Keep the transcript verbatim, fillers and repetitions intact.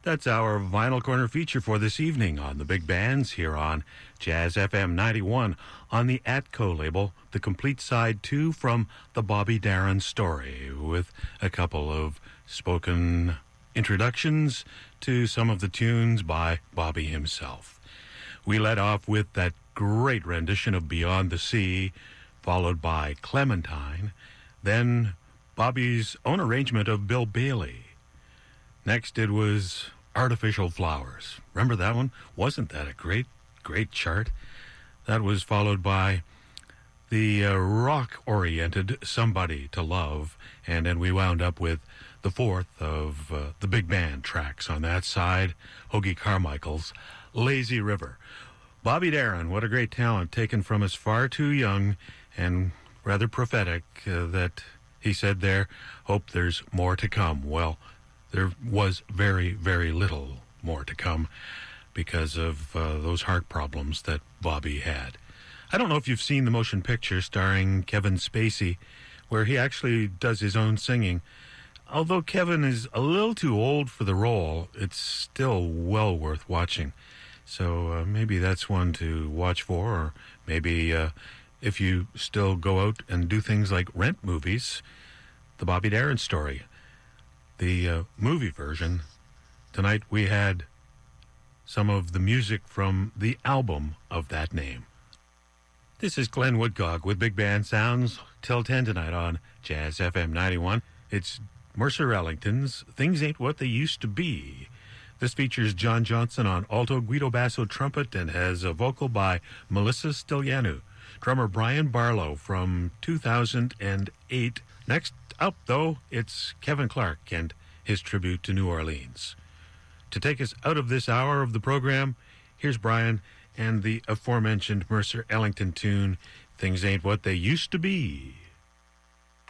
That's our Vinyl Corner feature for this evening on the big bands here on Jazz F M ninety-one on the Atco label, the complete side two from the Bobby Darin story, with a couple of spoken introductions to some of the tunes by Bobby himself. We led off with that great rendition of Beyond the Sea, followed by Clementine, then Bobby's own arrangement of Bill Bailey. Next, it was Artificial Flowers. Remember that one? Wasn't that a great, great chart? That was followed by the uh, rock-oriented Somebody to Love, and then we wound up with the fourth of uh, the big band tracks on that side, Hoagy Carmichael's Lazy River. Bobby Darin, what a great talent, taken from us far too young, and rather prophetic uh, that he said there, hope there's more to come. Well, there was very, very little more to come because of uh, those heart problems that Bobby had. I don't know if you've seen the motion picture starring Kevin Spacey, where he actually does his own singing. Although Kevin is a little too old for the role, it's still well worth watching. So uh, maybe that's one to watch for, or maybe uh, if you still go out and do things like rent movies, the Bobby Darin story. The uh, movie version. Tonight we had some of the music from the album of that name. This is Glenn Woodcock with Big Band Sounds till ten tonight on Jazz F M ninety-one. It's Mercer Ellington's Things Ain't What They Used to Be. This features John Johnson on alto, Guido Basso trumpet, and has a vocal by Melissa Stiglianu. Drummer Brian Barlow from two thousand eight. Next up, though, it's Kevin Clark and his tribute to New Orleans. To take us out of this hour of the program, here's Brian and the aforementioned Mercer Ellington tune, Things Ain't What They Used to Be.